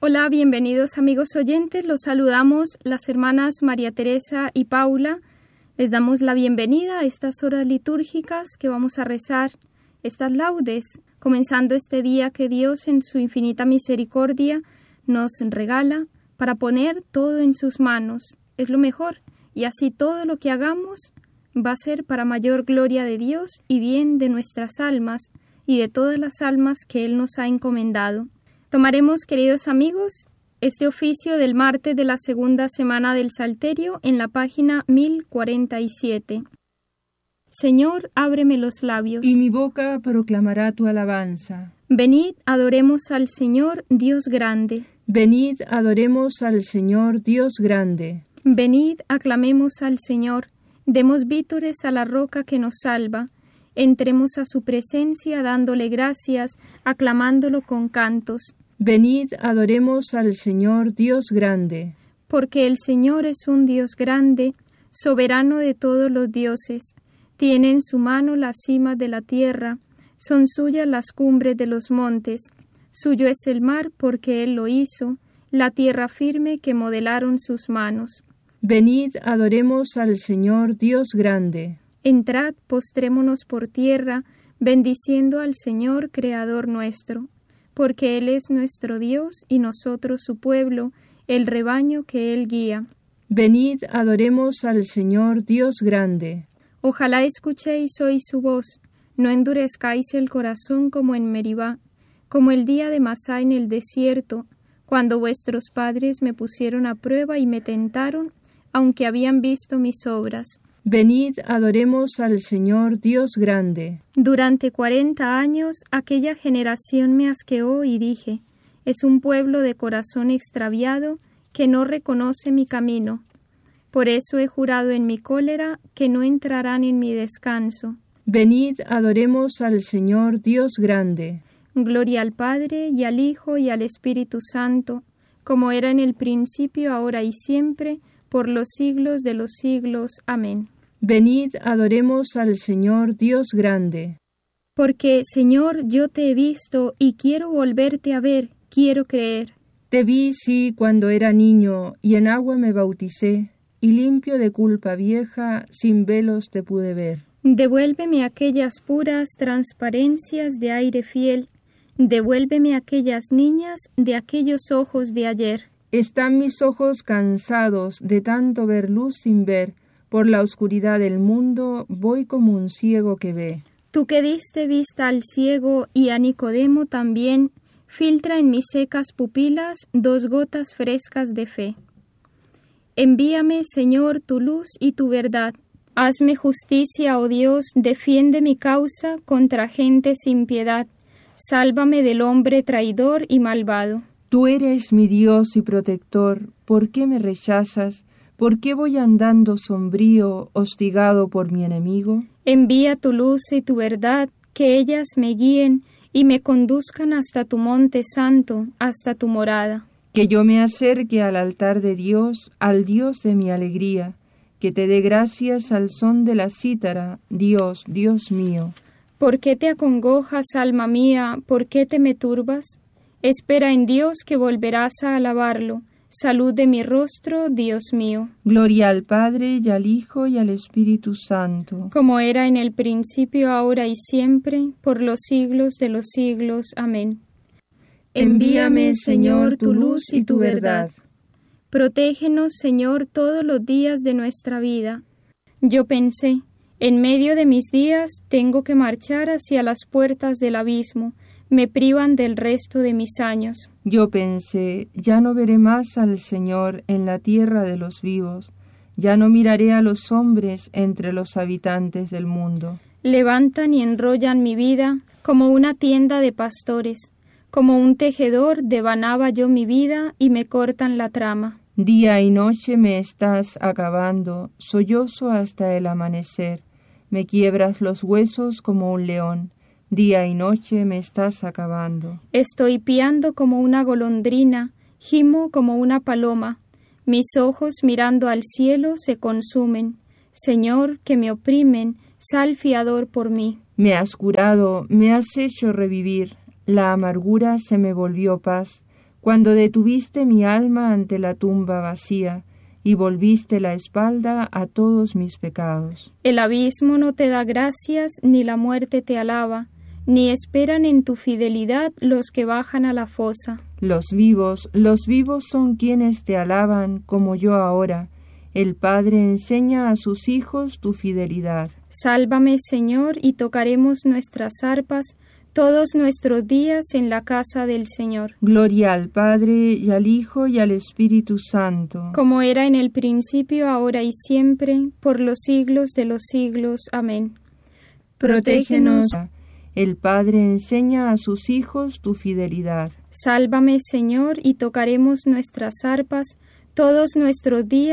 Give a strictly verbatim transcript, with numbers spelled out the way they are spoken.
Hola, bienvenidos amigos oyentes. Los saludamos las hermanas María Teresa y Paula. Les damos la bienvenida a estas horas litúrgicas que vamos a rezar estas laudes, comenzando este día que Dios en su infinita misericordia nos regala para poner todo en sus manos. Es lo mejor, y así todo lo que hagamos va a ser para mayor gloria de Dios y bien de nuestras almas y de todas las almas que Él nos ha encomendado. Tomaremos, queridos amigos, este oficio del martes de la segunda semana del Salterio en la página mil cuarenta y siete. Señor, ábreme los labios, y mi boca proclamará tu alabanza. Venid, adoremos al Señor, Dios grande. Venid, adoremos al Señor, Dios grande. Venid, aclamemos al Señor, demos vítores a la roca que nos salva. Entremos a su presencia dándole gracias, aclamándolo con cantos. Venid, adoremos al Señor, Dios grande. Porque el Señor es un Dios grande, soberano de todos los dioses. Tiene en su mano las cimas de la tierra, son suyas las cumbres de los montes. Suyo es el mar porque Él lo hizo, la tierra firme que modelaron sus manos. Venid, adoremos al Señor, Dios grande. Entrad, postrémonos por tierra, bendiciendo al Señor, Creador nuestro. Porque Él es nuestro Dios y nosotros su pueblo, el rebaño que Él guía. Venid, adoremos al Señor, Dios grande. Ojalá escuchéis hoy su voz, no endurezcáis el corazón como en Meribá, como el día de Masá en el desierto, cuando vuestros padres me pusieron a prueba y me tentaron, aunque habían visto mis obras. Venid, adoremos al Señor, Dios grande. Durante cuarenta años aquella generación me asqueó y dije, es un pueblo de corazón extraviado que no reconoce mi camino. Por eso he jurado en mi cólera que no entrarán en mi descanso. Venid, adoremos al Señor, Dios grande. Gloria al Padre, y al Hijo, y al Espíritu Santo, como era en el principio, ahora y siempre, por los siglos de los siglos. Amén. Venid, adoremos al Señor, Dios grande. Porque, Señor, yo te he visto y quiero volverte a ver, quiero creer. Te vi, sí, cuando era niño, y en agua me bauticé, y limpio de culpa vieja, sin velos te pude ver. Devuélveme aquellas puras transparencias de aire fiel, devuélveme aquellas niñas de aquellos ojos de ayer. Están mis ojos cansados de tanto ver luz sin ver, por la oscuridad del mundo voy como un ciego que ve. Tú que diste vista al ciego y a Nicodemo también, filtra en mis secas pupilas dos gotas frescas de fe. Envíame, Señor, tu luz y tu verdad. Hazme justicia, oh Dios, defiende mi causa contra gente sin piedad. Sálvame del hombre traidor y malvado. Tú eres mi Dios y protector, ¿por qué me rechazas? ¿Por qué voy andando sombrío, hostigado por mi enemigo? Envía tu luz y tu verdad, que ellas me guíen y me conduzcan hasta tu monte santo, hasta tu morada. Que yo me acerque al altar de Dios, al Dios de mi alegría, que te dé gracias al son de la cítara, Dios, Dios mío. ¿Por qué te acongojas, alma mía? ¿Por qué te me turbas? Espera en Dios que volverás a alabarlo. Salud de mi rostro, Dios mío. Gloria al Padre, y al Hijo, y al Espíritu Santo. Como era en el principio, ahora y siempre, por los siglos de los siglos. Amén. Envíame, Señor, tu luz y tu verdad. Protégenos, Señor, todos los días de nuestra vida. Yo pensé, en medio de mis días tengo que marchar hacia las puertas del abismo. Me privan del resto de mis años. Yo pensé, ya no veré más al Señor en la tierra de los vivos, ya no miraré a los hombres entre los habitantes del mundo. Levantan y enrollan mi vida como una tienda de pastores, como un tejedor devanaba yo mi vida y me cortan la trama. Día y noche me estás acabando, sollozo hasta el amanecer, me quiebras los huesos como un león. Día y noche me estás acabando. Estoy piando como una golondrina, gimo como una paloma. Mis ojos mirando al cielo se consumen. Señor, que me oprimen, sal fiador por mí. Me has curado, me has hecho revivir. La amargura se me volvió paz. cuando detuviste mi alma ante la tumba vacía y volviste la espalda a todos mis pecados. El abismo no te da gracias, ni la muerte te alaba, ni esperan en tu fidelidad los que bajan a la fosa. Los vivos, los vivos son quienes te alaban, como yo ahora. El Padre enseña a sus hijos tu fidelidad. Sálvame, Señor, y tocaremos nuestras arpas todos nuestros días en la casa del Señor. Gloria al Padre, y al Hijo, y al Espíritu Santo. Como era en el principio, ahora y siempre, por los siglos de los siglos. Amén. Protégenos. El Padre enseña a sus hijos tu fidelidad. Sálvame, Señor, y tocaremos nuestras arpas todos nuestros días